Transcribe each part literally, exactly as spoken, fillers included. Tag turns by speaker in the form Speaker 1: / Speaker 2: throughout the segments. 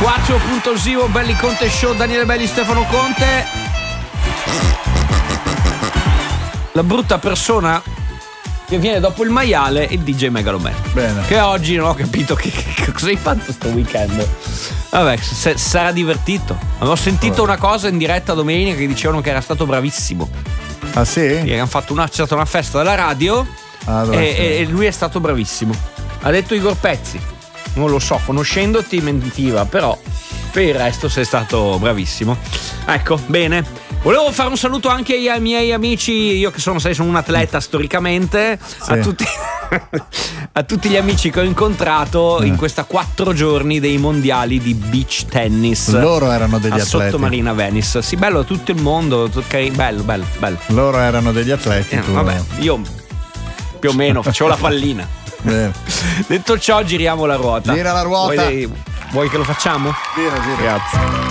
Speaker 1: quattro punto zero Belli Conte Show, Daniele Belli, Stefano Conte. La brutta persona che viene dopo il maiale, il D J Megaloman.
Speaker 2: Bene.
Speaker 1: Che oggi non ho capito che, che cosa hai fatto sto weekend. Vabbè, se, sarà divertito. Avevo sentito oh. una cosa in diretta domenica che dicevano che era stato bravissimo.
Speaker 2: Ah sì?
Speaker 1: Che hanno fatto una, c'è stata una festa della radio ah, e, e lui è stato bravissimo. Ha detto Igor Pezzi. Non lo so, conoscendoti mentiva, però per il resto sei stato bravissimo. Ecco, bene. Volevo fare un saluto anche ai miei amici, io che sono, sai, sono un atleta storicamente, sì. a tutti a tutti gli amici che ho incontrato eh. in questa quattro giorni dei mondiali di beach tennis.
Speaker 2: Loro erano degli
Speaker 1: a
Speaker 2: atleti.
Speaker 1: Sotto Marina Venice. Sì, bello, tutto il mondo, ok, bello, bello, bello.
Speaker 2: Loro erano degli atleti.
Speaker 1: Eh,
Speaker 2: tu.
Speaker 1: Vabbè, io più o meno facevo la pallina. Bene. Detto ciò, giriamo la ruota.
Speaker 2: Gira la ruota.
Speaker 1: Vuoi, vuoi che lo facciamo?
Speaker 2: Gira, gira.
Speaker 1: Grazie.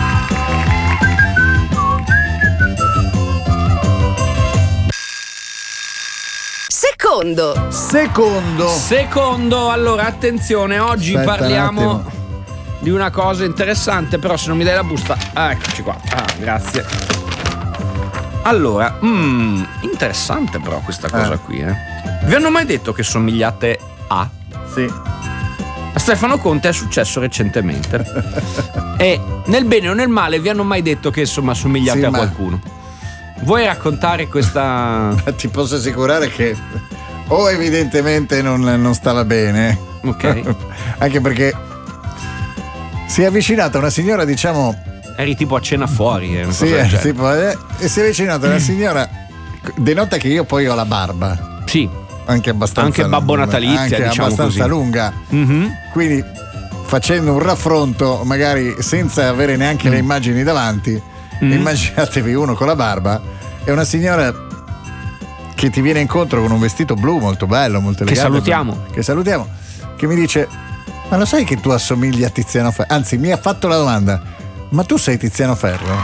Speaker 3: Secondo.
Speaker 2: Secondo.
Speaker 1: Secondo, allora attenzione, oggi
Speaker 2: Aspetta
Speaker 1: parliamo di una cosa interessante, però se non mi dai la busta, ah, eccoci qua. Ah, grazie. Allora, mm, interessante però questa cosa eh. qui, eh. Vi hanno mai detto che somigliate a?
Speaker 2: Sì.
Speaker 1: A Stefano Conte è successo recentemente. E nel bene o nel male vi hanno mai detto che insomma somigliate sì, a qualcuno? Vuoi raccontare questa?
Speaker 2: Ti posso assicurare che o evidentemente non, non stava bene.
Speaker 1: Ok.
Speaker 2: Anche perché si è avvicinata una signora, diciamo.
Speaker 1: Eri tipo a cena fuori. Eh,
Speaker 2: sì, eh, tipo, eh, e si è avvicinata una signora. Denota che io poi ho la barba.
Speaker 1: Sì.
Speaker 2: Anche abbastanza
Speaker 1: anche babbo natalizia,
Speaker 2: anche
Speaker 1: diciamo
Speaker 2: abbastanza
Speaker 1: così.
Speaker 2: lunga.
Speaker 1: Mm-hmm.
Speaker 2: Quindi facendo un raffronto, magari senza avere neanche mm. le immagini davanti, mm. immaginatevi uno con la barba e una signora che ti viene incontro con un vestito blu molto bello, molto elegante.
Speaker 1: Che salutiamo.
Speaker 2: Che salutiamo. Che mi dice: ma lo sai che tu assomigli a Tiziano Ferro? Anzi, mi ha fatto la domanda: ma tu sei Tiziano Ferro?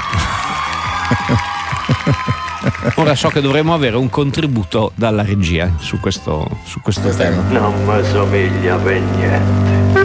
Speaker 1: Ora so che dovremmo avere un contributo dalla regia su questo, su questo tema.
Speaker 4: Non mi somiglia per niente.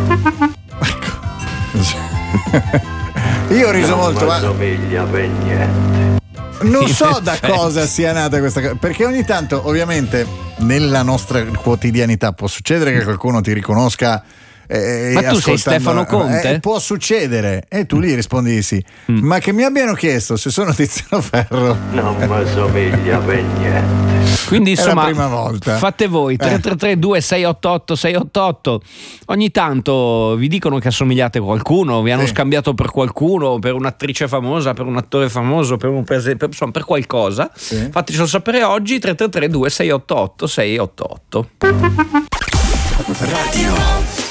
Speaker 2: Io ho riso
Speaker 4: non
Speaker 2: molto.
Speaker 4: Non mi somiglia per niente.
Speaker 2: Non
Speaker 1: In
Speaker 2: so da
Speaker 1: effetti.
Speaker 2: cosa sia nata questa cosa, perché ogni tanto, ovviamente, nella nostra quotidianità può succedere che qualcuno ti riconosca. Eh,
Speaker 1: ma tu sei Stefano Conte?
Speaker 2: Eh, può succedere e tu gli rispondi di sì. Mm. Ma che mi abbiano chiesto se sono Tiziano Ferro,
Speaker 4: non mi somiglia per niente.
Speaker 1: Quindi insomma,
Speaker 2: è la prima volta.
Speaker 1: Fate voi tre tre tre due sei otto otto sei otto otto. Ogni tanto vi dicono che assomigliate a qualcuno, vi hanno
Speaker 2: sì. scambiato
Speaker 1: per qualcuno, per un'attrice famosa, per un attore famoso, per un prese- per, insomma, per qualcosa. Sì. Fatecelo sapere oggi. Tre tre tre due sei otto otto sei otto otto.
Speaker 5: Radio